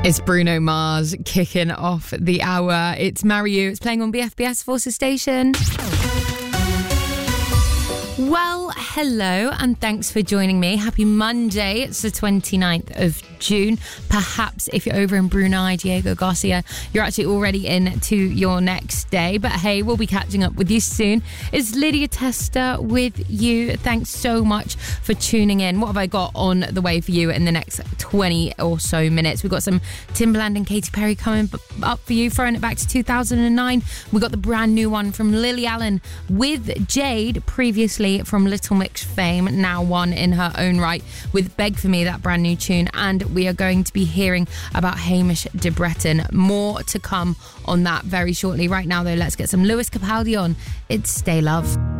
It's Bruno Mars kicking off the hour. It's Marry You. It's playing on BFBS Forces Station. Well, hello, and thanks for joining me. Happy Monday. It's the 29th of June. Perhaps if you're over in Brunei, Diego Garcia, you're actually already into your next day. But hey, we'll be catching up with you soon. It's Lydia Tester with you. Thanks so much for tuning in. What have I got on the way for you in the next 20 or so minutes? We've got some Timbaland and Katy Perry coming up for you, throwing it back to 2009. We got the brand new one from Lily Allen with Jade, previously from Little Mix fame, now one in her own right with Beg For Me, that brand new tune. And we are going to be hearing about Hamish de Breton. More to come on that very shortly. Right now though, let's get some Lewis Capaldi on. It's Stay Love.